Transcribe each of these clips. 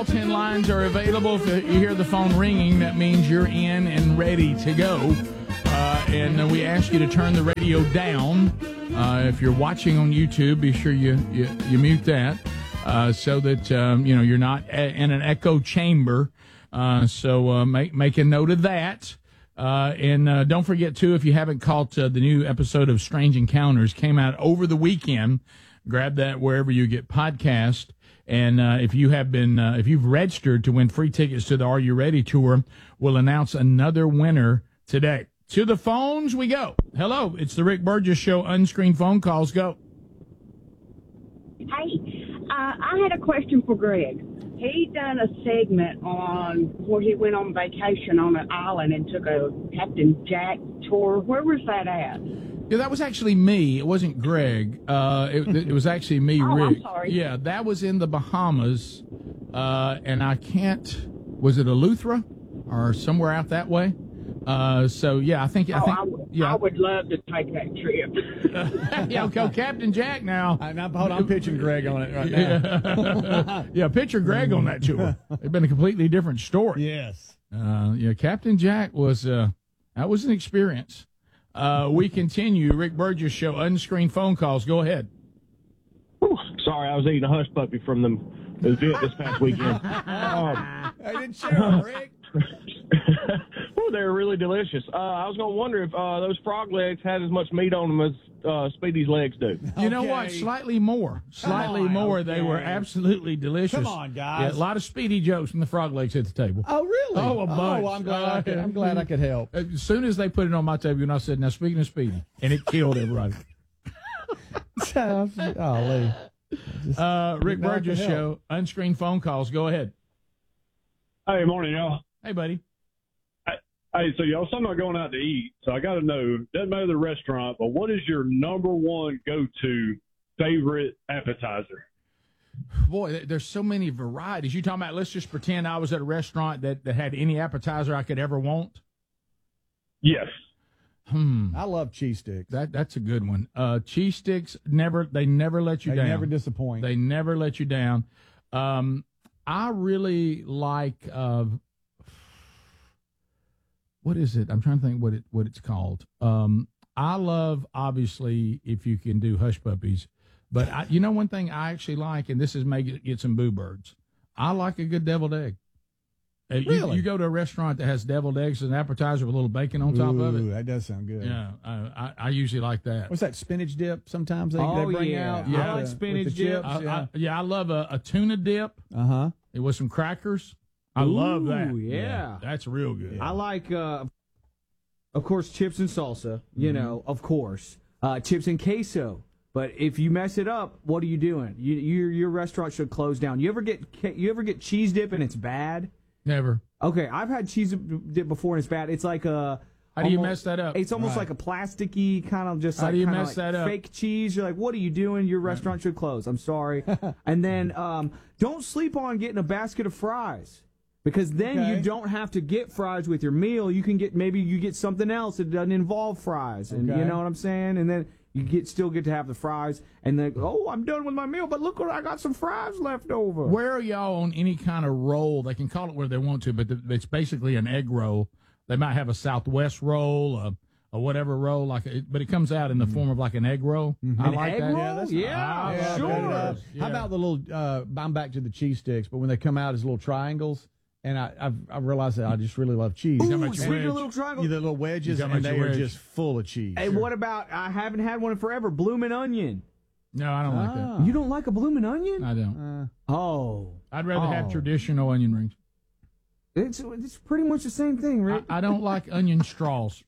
All 10 lines are available. If you hear the phone ringing, that means you're in and ready to go. And we ask you to turn the radio down. If you're watching on YouTube, be sure you mute that so that you're not in an echo chamber. So make a note of that. And don't forget, too, if you haven't caught the new episode of Strange Encounters, came out over the weekend. Grab that wherever you get podcast. And if you've registered to win free tickets to the Are You Ready tour, we'll announce another winner today. To the phones we go. Hello, it's the Rick Burgess Show. Unscreened phone calls, go. Hey, I had a question for Greg. He done a segment on where he went on vacation on an island and took a Captain Jack tour. Where was that at? Yeah, that was actually me. It wasn't Greg. It was actually me, Rick. I'm sorry. Yeah, that was in the Bahamas, and I can't. Was it Eleuthera or somewhere out that way? So yeah, I think. I would love to take that trip. Yeah, okay, Captain Jack now. I'm pitching Greg on it right now. Yeah, picture Greg on that tour. It'd been a completely different story. Yes. Captain Jack was that was an experience. We continue. Rick Burgess Show. Unscreened phone calls. Go ahead. Whew, sorry, I was eating a hush puppy from the event this past weekend. I didn't share them, Rick. Oh, they're really delicious. I was going to wonder if those frog legs had as much meat on them as Speedy's legs do. You know what? Slightly more. They were absolutely delicious. Come on, guys. Yeah, a lot of Speedy jokes when the frog legs hit the table. Oh, really? Oh, a bunch. Oh, I'm glad I could help. As soon as they put it on my table, and I said, "Now, speaking of Speedy," and it killed everybody. Rick Burgess Show. Unscreened phone calls. Go ahead. Hey, morning, y'all. Hey, buddy. Hey, so y'all, something about going out to eat. So I got to know, doesn't matter the restaurant, but what is your number one go-to favorite appetizer? Boy, there's so many varieties. You talking about, let's just pretend I was at a restaurant that had any appetizer I could ever want? Yes. I love cheese sticks. That's a good one. Cheese sticks, they never let you down. They never disappoint. They never let you down. I really like what is it? I'm trying to think what it's called. I love, obviously, if you can do hush puppies, but one thing I actually like, and this is may get some boo birds. I like a good deviled egg. Really? You go to a restaurant that has deviled eggs as an appetizer with a little bacon on top of it. That does sound good. Yeah, I usually like that. What's that, spinach dip sometimes they bring out? Yeah, I like spinach dip. I love a tuna dip. Uh-huh. It was some crackers. I love that. Yeah. That's real good. I like, of course, chips and salsa, of course. Chips and queso. But if you mess it up, what are you doing? Your restaurant should close down. You ever get cheese dip and it's bad? Never. Okay, I've had cheese dip before and it's bad. It's like a... How do you mess that up? It's almost like a plasticky kind of just How like do you kinda mess like that up? fake cheese. You're like, what are you doing? Your restaurant should close. I'm sorry. And then don't sleep on getting a basket of fries. Because then you don't have to get fries with your meal. You can get something else that doesn't involve fries. And you know what I'm saying? And then you still get to have the fries. And then, I'm done with my meal, but look, I got some fries left over. Where are y'all on any kind of roll? They can call it where they want to, but it's basically an egg roll. They might have a Southwest roll, a whatever roll, but it comes out in the form of like an egg roll. I like egg that. roll? Yeah, sure. How about the little, I'm back to the cheese sticks, but when they come out as little triangles, and I've realized that I just really love cheese. Speaking of little triangles. The little wedges, and they are just full of cheese. Hey, what about, I haven't had one in forever, bloomin' onion. No, I don't like that. You don't like a bloomin' onion? I don't. I'd rather have traditional onion rings. It's pretty much the same thing, Rick. I don't like onion straws.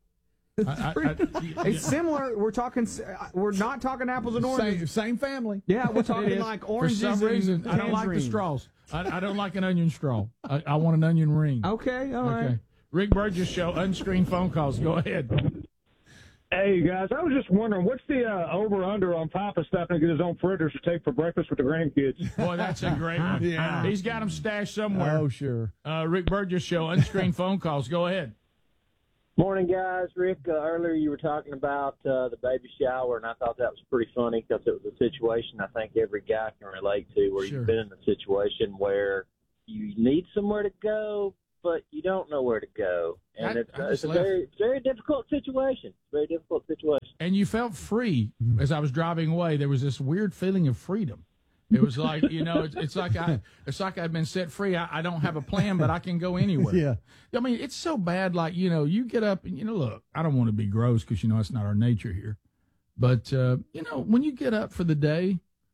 It's similar. We're not talking apples and oranges. Same family. Yeah, we're talking like oranges. For some reason, I don't like the straws. I don't like an onion straw. I want an onion ring. Okay, all right. Rick Burgess Show, unscreened phone calls. Go ahead. Hey, guys, I was just wondering, what's the over-under on Papa stopping to get his own fritters to take for breakfast with the grandkids? Boy, that's a great one. Yeah. He's got them stashed somewhere. Oh, sure. Rick Burgess Show, unscreened phone calls. Go ahead. Morning, guys. Rick, earlier you were talking about the baby shower, and I thought that was pretty funny because it was a situation I think every guy can relate to where Sure. you've been in a situation where you need somewhere to go, but you don't know where to go. And it's a very difficult situation. Very difficult situation. And you felt free as I was driving away. There was this weird feeling of freedom. It was like, it's like I've been set free. I don't have a plan, but I can go anywhere. Yeah. I mean, it's so bad. Like, you get up and, look, I don't want to be gross because, it's not our nature here. But, when you get up for the day,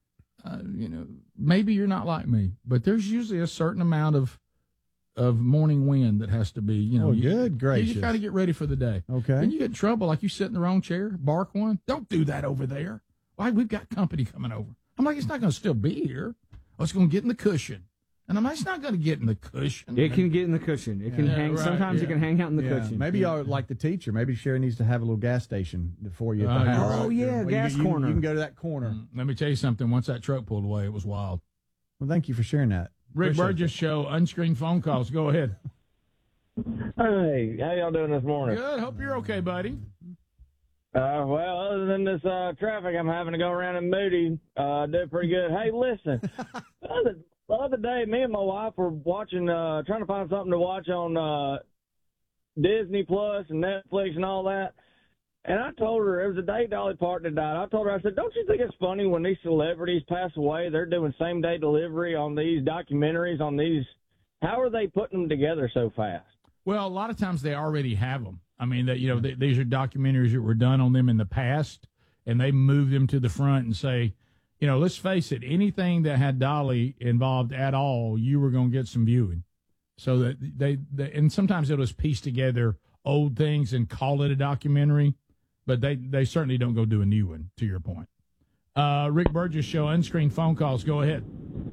maybe you're not like me, but there's usually a certain amount of morning wind that has to be, good gracious. You got to get ready for the day. Okay. And you get in trouble, like you sit in the wrong chair, bark one. Don't do that over there. Why? We've got company coming over. I'm like, it's not going to still be here. Oh, it's going to get in the cushion. And I'm like, it's not going to get in the cushion. It can get in the cushion. It can hang. Right, sometimes it can hang out in the cushion. Maybe y'all like the teacher. Maybe Sherry needs to have a little gas station for you at the house. Oh, yeah, gas corner. You can go to that corner. Let me tell you something. Once that truck pulled away, it was wild. Well, thank you for sharing that. Rick Burgess Show, unscreened phone calls. Go ahead. Hey, how y'all doing this morning? Good. Hope you're okay, buddy. Well, other than this traffic I'm having to go around in Moody, do pretty good. Hey, listen, the other day, me and my wife were watching, trying to find something to watch on Disney Plus and Netflix and all that. And I told her, it was the day Dolly Parton died. I told her, I said, don't you think it's funny when these celebrities pass away, they're doing same-day delivery on these documentaries, on these. How are they putting them together so fast? Well, a lot of times they already have them. I mean, these are documentaries that were done on them in the past, and they move them to the front and say, let's face it, anything that had Dolly involved at all, you were going to get some viewing. So that they and sometimes it'll just piece together old things and call it a documentary, but they certainly don't go do a new one, to your point. Rick Burgess Show, unscreened phone calls. Go ahead.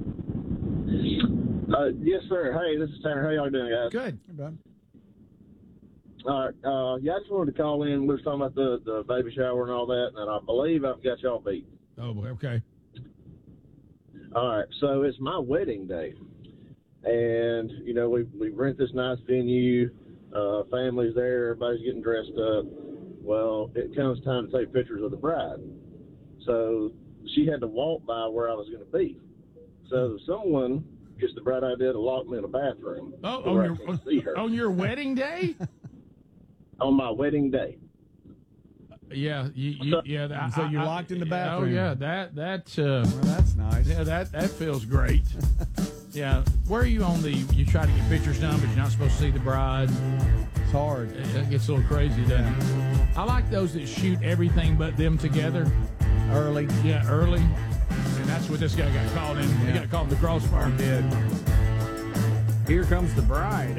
Yes, sir. Hey, this is Tanner. How y'all doing, guys? Good. Hey, bud. All right. I just wanted to call in. We were talking about the baby shower and all that, and I believe I've got y'all beat. Oh, okay. All right. So it's my wedding day, and we rent this nice venue. Family's there. Everybody's getting dressed up. Well, it comes time to take pictures of the bride. So she had to walk by where I was going to be. So someone gets the bright idea to lock me in a bathroom. On your wedding day? On my wedding day. Yeah, so you're locked in the bathroom. Oh yeah, that. Well, that's nice. Yeah, that feels great. Yeah, where are you on you try to get pictures done, but you're not supposed to see the bride. It's hard. It gets a little crazy, doesn't it? I like those that shoot everything but them together. Early. Yeah, early. And that's what this guy got called in. Yeah. He got called in the crossfire. He did. Here comes the bride.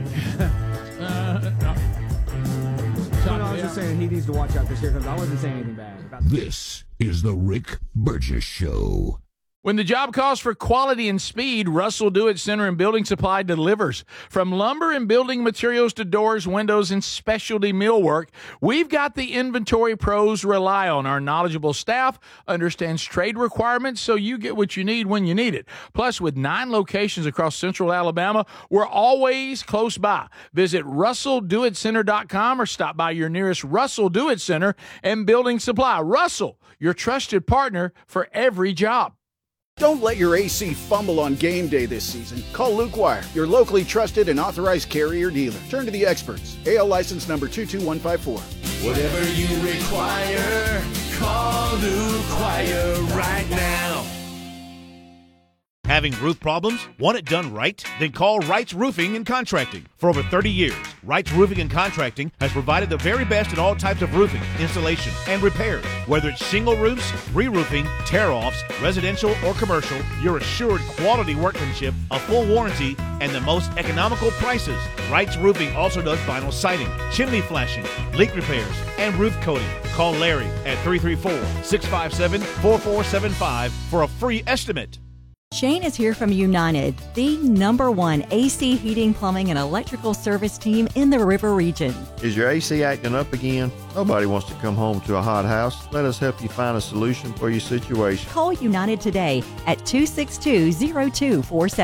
I was just saying he needs to watch out because here comes. I wasn't saying anything bad. This is the Rick Burgess Show. When the job calls for quality and speed, Russell Do-It Center and Building Supply delivers. From lumber and building materials to doors, windows, and specialty millwork, we've got the inventory pros rely on. Our knowledgeable staff understands trade requirements, so you get what you need when you need it. Plus, with 9 locations across central Alabama, we're always close by. Visit RussellDoItCenter.com or stop by your nearest Russell Do-It Center and Building Supply. Russell, your trusted partner for every job. Don't let your AC fumble on game day this season. Call Luke Wire, your locally trusted and authorized Carrier dealer. Turn to the experts. AL license number 22154. Whatever you require, call Luke Wire right now. Having roof problems? Want it done right? Then call Wright's Roofing and Contracting. For over 30 years, Wright's Roofing and Contracting has provided the very best in all types of roofing, installation, and repairs. Whether it's shingle roofs, re-roofing, tear-offs, residential or commercial, you're assured quality workmanship, a full warranty, and the most economical prices. Wright's Roofing also does vinyl siding, chimney flashing, leak repairs, and roof coating. Call Larry at 334-657-4475 for a free estimate. Shane is here from United, the #1 AC heating, plumbing, and electrical service team in the River region. Is your AC acting up again? Nobody wants to come home to a hot house. Let us help you find a solution for your situation. Call United today at 262-0247.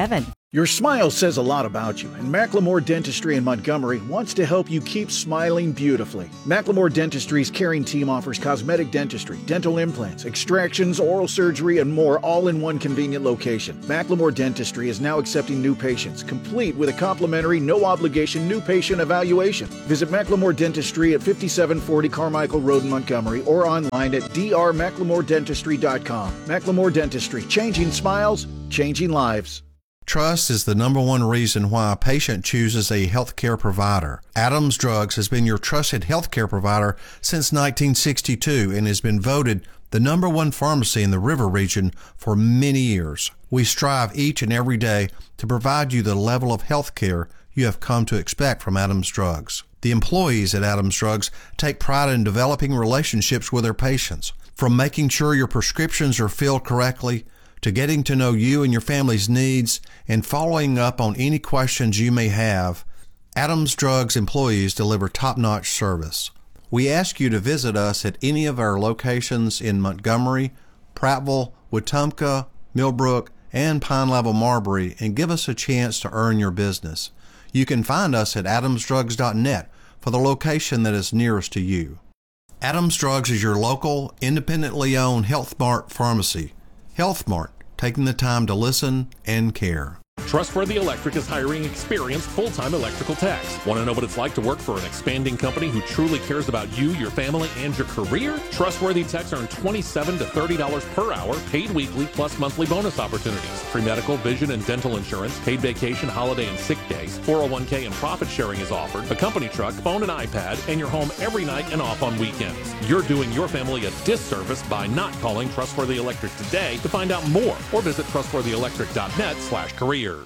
Your smile says a lot about you, and Macklemore Dentistry in Montgomery wants to help you keep smiling beautifully. Macklemore Dentistry's caring team offers cosmetic dentistry, dental implants, extractions, oral surgery, and more, all in one convenient location. Macklemore Dentistry is now accepting new patients, complete with a complimentary, no-obligation new patient evaluation. Visit Macklemore Dentistry at 5740 Carmichael Road in Montgomery or online at drmacklemore.dentistry.com. Macklemore Dentistry, changing smiles, changing lives. Trust is the number one reason why a patient chooses a healthcare provider. Adams Drugs has been your trusted healthcare provider since 1962 and has been voted the number one pharmacy in the River region for many years. We strive each and every day to provide you the level of healthcare you have come to expect from Adams Drugs. The employees at Adams Drugs take pride in developing relationships with their patients, from making sure your prescriptions are filled correctly to getting to know you and your family's needs and following up on any questions you may have. Adams Drugs employees deliver top-notch service. We ask you to visit us at any of our locations in Montgomery, Prattville, Wetumpka, Millbrook, and Pine Level Marbury and give us a chance to earn your business. You can find us at adamsdrugs.net for the location that is nearest to you. Adams Drugs is your local, independently owned Health Mart pharmacy. Health Mart, taking the time to listen and care. Trustworthy Electric is hiring experienced full-time electrical techs. Want to know what it's like to work for an expanding company who truly cares about you, your family, and your career? Trustworthy techs earn $27 to $30 per hour, paid weekly, plus monthly bonus opportunities. Free medical, vision, and dental insurance, paid vacation, holiday, and sick days. 401k and profit sharing is offered. A company truck, phone and iPad, and you're home every night and off on weekends. You're doing your family a disservice by not calling Trustworthy Electric today. To find out more, or visit trustworthyelectric.net/careers.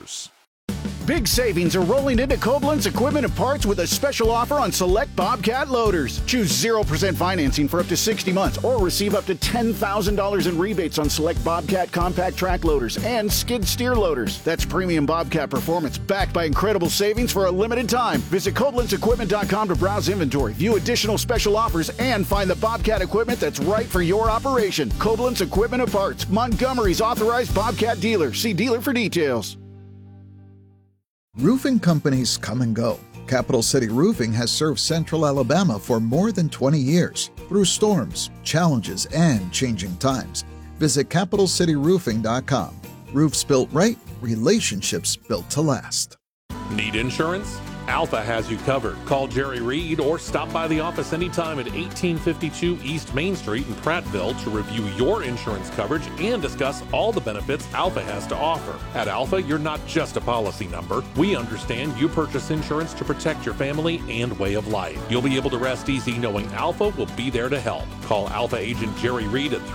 Big savings are rolling into Koblenz Equipment and Parts with a special offer on select Bobcat loaders. Choose 0% financing for up to 60 months or receive up to $10,000 in rebates on select Bobcat compact track loaders and skid steer loaders. That's premium Bobcat performance backed by incredible savings for a limited time. Visit KoblenzEquipment.com to browse inventory, view additional special offers, and find the Bobcat equipment that's right for your operation. Koblenz Equipment and Parts, Montgomery's authorized Bobcat dealer. See dealer for details. Roofing companies come and go. Capital City Roofing has served Central Alabama for more than 20 years, through storms, challenges, and changing times. Visit CapitalCityRoofing.com. Roofs built right, relationships built to last. Need insurance? Alpha has you covered. Call Jerry Reed or stop by the office anytime at 1852 East Main Street in Prattville to review your insurance coverage and discuss all the benefits Alpha has to offer. At Alpha, you're not just a policy number. We understand you purchase insurance to protect your family and way of life. You'll be able to rest easy knowing Alpha will be there to help. Call Alpha agent Jerry Reed at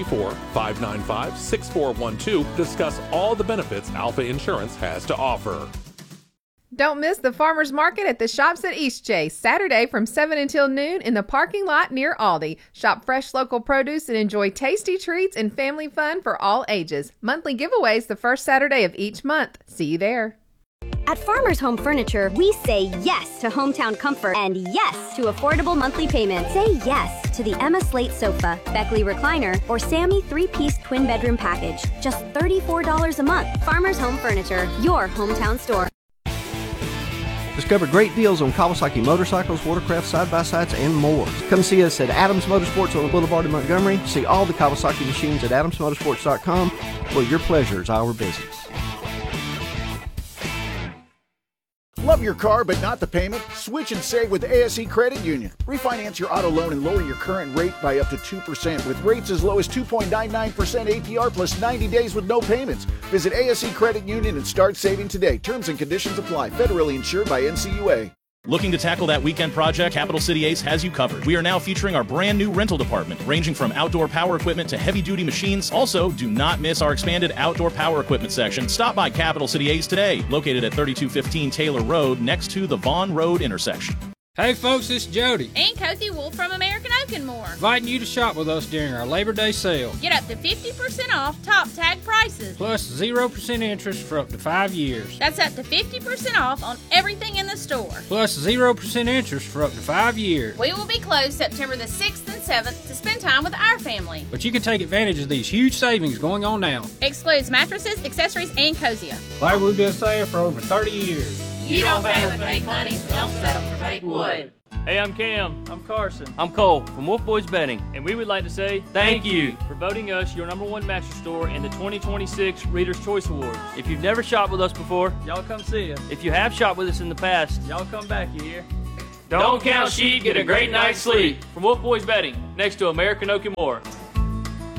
334-595-6412 to discuss all the benefits Alpha Insurance has to offer. Don't miss the Farmers Market at the Shops at Eastchase, Saturday from 7 until noon in the parking lot near Aldi. Shop fresh local produce and enjoy tasty treats and family fun for all ages. Monthly giveaways the first Saturday of each month. See you there. At Farmers Home Furniture, we say yes to hometown comfort and yes to affordable monthly payments. Say yes to the Emma Slate Sofa, Beckley Recliner, or Sammy 3-piece twin bedroom package. Just $34 a month. Farmers Home Furniture, your hometown store. Discover great deals on Kawasaki motorcycles, watercraft, side-by-sides, and more. Come see us at Adams Motorsports on the Boulevard in Montgomery. See all the Kawasaki machines at adamsmotorsports.com, where your pleasure is our business. Love your car but not the payment? Switch and save with ASE Credit Union. Refinance your auto loan and lower your current rate by up to 2% with rates as low as 2.99% APR plus 90 days with no payments. Visit ASE Credit Union and start saving today. Terms and conditions apply. Federally insured by NCUA. Looking to tackle that weekend project? Capital City Ace has you covered. We are now featuring our brand new rental department, ranging from outdoor power equipment to heavy-duty machines. Also, do not miss our expanded outdoor power equipment section. Stop by Capital City Ace today, located at 3215 Taylor Road, next to the Vaughn Road intersection. Hey folks, this is Jody. And Cozy Wolf from American Oak and More. Inviting you to shop with us during our Labor Day sale. Get up to 50% off top tag prices. Plus 0% interest for up to 5 years. That's up to 50% off on everything in the store. Plus 0% interest for up to 5 years. We will be closed September the 6th and 7th to spend time with our family. But you can take advantage of these huge savings going on now. Excludes mattresses, accessories, and Cozier. Like we've been saying for over 30 years. You don't pay with fake money, so don't settle for fake wood. Hey, I'm Cam. I'm Carson. I'm Cole from Wolf Boys Bedding. And we would like to say thank you for voting us your #1 mattress store in the 2026 Reader's Choice Awards. If you've never shopped with us before, y'all come see us. If you have shopped with us in the past, y'all come back, you hear? Don't count sheep, get a great night's sleep. From Wolf Boys Bedding, next to American Oak and More.